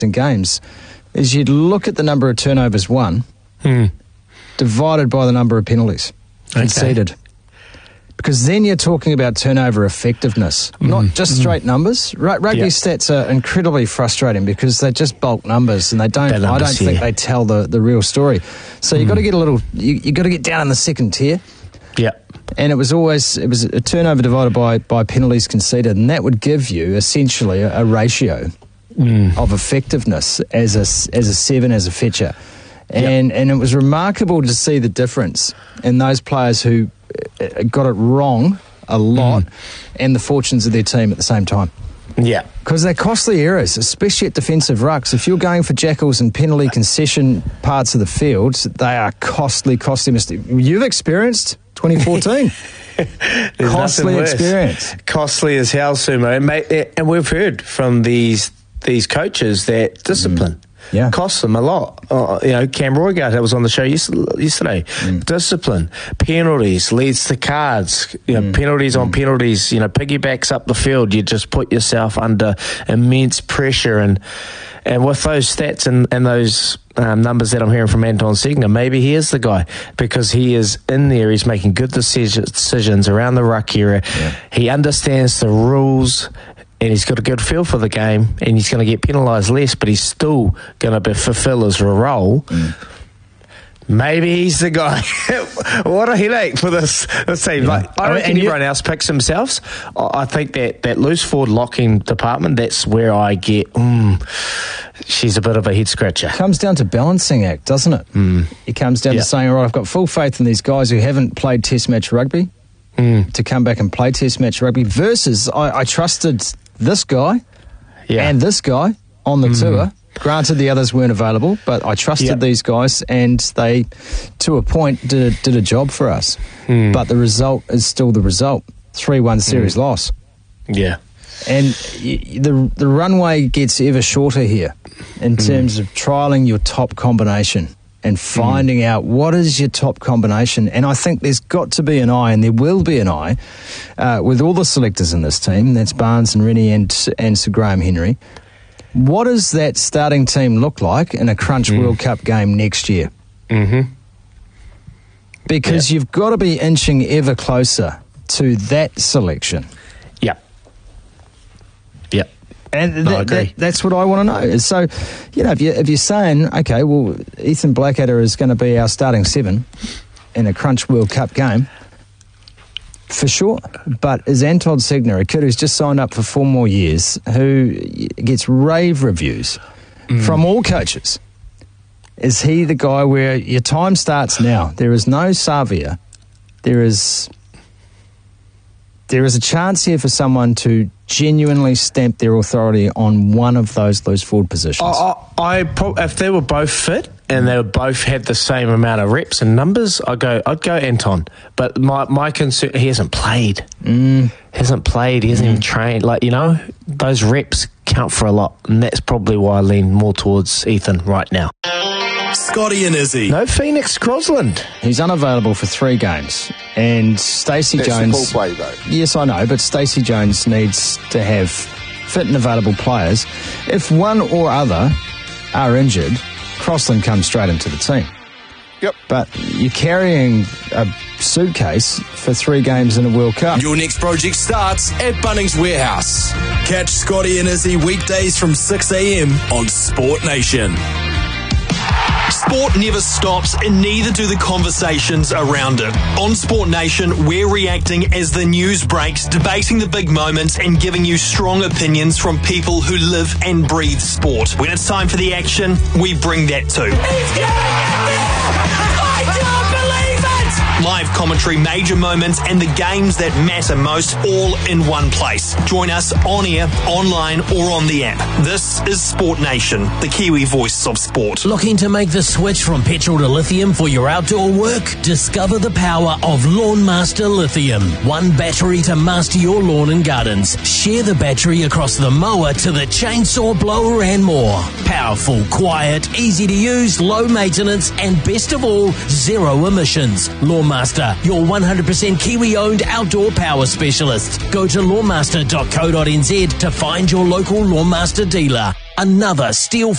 in games is you'd look at the number of turnovers won divided by the number of penalties conceded. Because then you're talking about turnover effectiveness, not just straight numbers. Rugby stats are incredibly frustrating because they're just bulk numbers, and they don't. I don't think they tell the real story. So you've got to get you got to get down in the second tier. Yeah. And it was a turnover divided by penalties conceded, and that would give you essentially a ratio of effectiveness as a 7 as a fetcher. And it was remarkable to see the difference in those players who got it wrong a lot and the fortunes of their team at the same time. Yeah. Because they're costly errors, especially at defensive rucks. If you're going for jackals and penalty concession parts of the field, they are costly mistakes. You've experienced 2014. Costly experience. Costly as hell, Sumo. And we've heard from these coaches that discipline costs them a lot. Cam Roygard, that was on the show yesterday. Discipline, penalties leads to cards. Penalties on penalties. Piggybacks up the field. You just put yourself under immense pressure, and with those stats and those numbers that I'm hearing from Anton Segner, maybe he is the guy because he is in there. He's making good decisions around the ruck area. Yeah. He understands the rules. And he's got a good feel for the game, and he's going to get penalised less, but he's still going to fulfil his role. Maybe he's the guy. What a headache for this team. I reckon everyone else picks themselves. I think that loose forward locking department, that's where I get, she's a bit of a head scratcher. It comes down to balancing act, doesn't it? It comes down to saying, all right, I've got full faith in these guys who haven't played test match rugby to come back and play test match rugby versus I trusted this guy and this guy on the tour. Granted, the others weren't available, but I trusted these guys, and they, to a point, did a job for us. But the result is still the result. 3-1 series loss. Yeah. And the runway gets ever shorter here in terms of trialling your top combination and finding out what is your top combination. And I think there's got to be an eye, and there will be an eye, with all the selectors in this team. That's Barnes and Rennie and Sir Graham Henry. What does that starting team look like in a Crunch World Cup game next year? Because you've got to be inching ever closer to that selection. And that's what I want to know. So, if you're saying, okay, well, Ethan Blackadder is going to be our starting 7 in a Crunch World Cup game, for sure. But is Anton Segner, a kid who's just signed up for 4 more years, who gets rave reviews from all coaches, is he the guy where your time starts now? There is no Savia. There is a chance here for someone to genuinely stamp their authority on one of those loose forward positions. If they were both fit and they both had the same amount of reps and numbers, I'd go Anton. But my concern, he hasn't played. He hasn't even trained. Those reps count for a lot, and that's probably why I lean more towards Ethan right now. Scotty and Izzy. No Phoenix Crosland. He's unavailable for 3 games. And Stacey Jones... That's the full play, though. Yes, I know, but Stacey Jones needs to have fit and available players. If one or other are injured, Crosland comes straight into the team. Yep. But you're carrying a suitcase for 3 games in a World Cup. Your next project starts at Bunnings Warehouse. Catch Scotty and Izzy weekdays from 6 a.m. on Sport Nation. Sport never stops, and neither do the conversations around it. On Sport Nation, we're reacting as the news breaks, debating the big moments, and giving you strong opinions from people who live and breathe sport. When it's time for the action, we bring that too. He's getting it! I don't believe it! Live commentary, major moments, and the games that matter most, all in one place. Join us on air, online, or on the app. This is Sport Nation, the Kiwi voice of sport. Looking to make the switch from petrol to lithium for your outdoor work? Discover the power of Lawn Master Lithium. One battery to master your lawn and gardens. Share the battery across the mower to the chainsaw, blower, and more. Powerful, quiet, easy to use, low maintenance, and best of all, 0 emissions. Lawn Master, your 100% Kiwi-owned outdoor power specialist. Go to lawnmaster.co.nz to find your local Lawn Master dealer. Another Steel